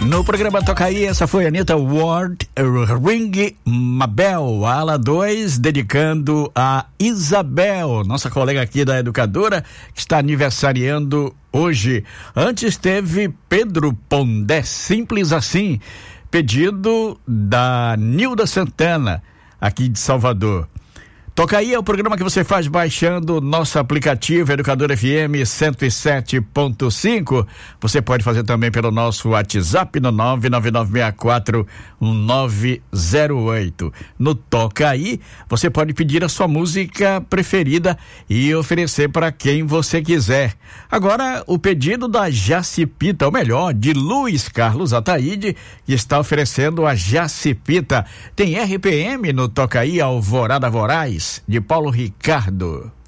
No programa Toca Aí, essa foi a Anitta Ward, Ring Mabel, ala 2, dedicando a Isabel, nossa colega aqui da Educadora, que está aniversariando hoje. Antes teve Pedro Pondé, Simples Assim, pedido da Nilda Santana, aqui de Salvador. Toca Aí é o programa que você faz baixando nosso aplicativo Educador FM 107.5. Você pode fazer também pelo nosso WhatsApp no 999641908. No Toca Aí, você pode pedir a sua música preferida e oferecer para quem você quiser. Agora, o pedido da Jacipita, ou melhor, de Luiz Carlos Ataíde, que está oferecendo a Jacipita. Tem RPM no Toca Aí, Alvorada Voraz, de Paulo Ricardo.